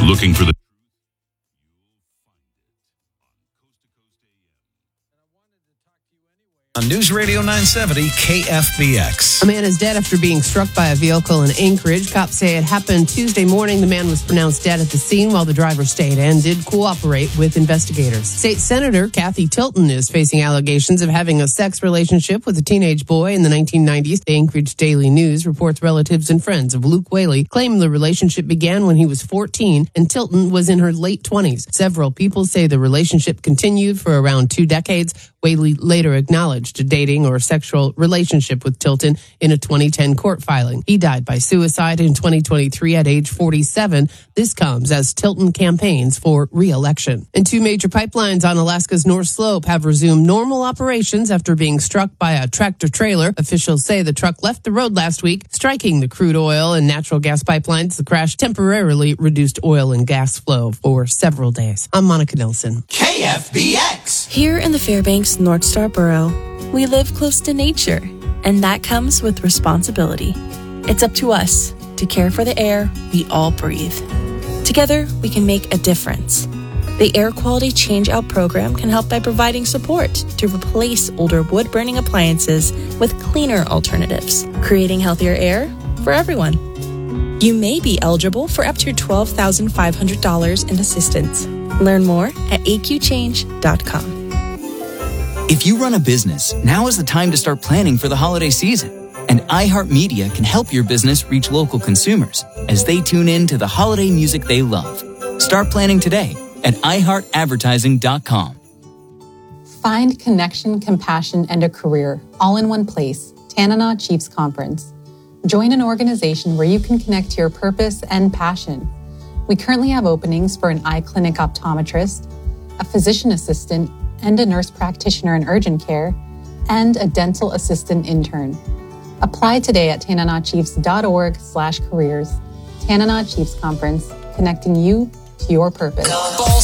looking for the on News Radio 970 KFBX. A man is dead after being struck by a vehicle in Anchorage. Cops say it happened Tuesday morning. The man was pronounced dead at the scene while the driver stayed and did cooperate with investigators. State Senator Kathy Tilton is facing allegations of having a sex relationship with a teenage boy in the 1990s. The Anchorage Daily News reports relatives and friends of Luke Whaley claim the relationship began when he was 14 and Tilton was in her late 20s. Several people say the relationship continued for around 2 decades. Whaley later acknowledged a dating or sexual relationship with Tilton in a 2010 court filing. He died by suicide in 2023 at age 47. This comes as Tilton campaigns for re-election. And 2 major pipelines on Alaska's North Slope have resumed normal operations after being struck by a tractor-trailer. Officials say the truck left the road last week, striking the crude oil and natural gas pipelines. The crash temporarily reduced oil and gas flow for several days. I'm Monica Nelson. KFBX. Here in the Fairbanks North Star Borough, we live close to nature, and that comes with responsibility. It's up to us to care for the air we all breathe. Together, we can make a difference. The Air Quality Change-Out program can help by providing support to replace older wood-burning appliances with cleaner alternatives, creating healthier air for everyone. You may be eligible for up to $12,500 in assistance. Learn more at aqchange.com. If you run a business, now is the time to start planning for the holiday season. And iHeartMedia can help your business reach local consumers as they tune in to the holiday music they love. Start planning today at iHeartAdvertising.com. Find connection, compassion, and a career all in one place. Tanana Chiefs Conference. Join an organization where you can connect to your purpose and passion. We currently have openings for an eye clinic optometrist, a physician assistant, and a nurse practitioner in urgent care, and a dental assistant intern. Apply today at tananachiefs.org/careers. Tanana Chiefs Conference, connecting you to your purpose.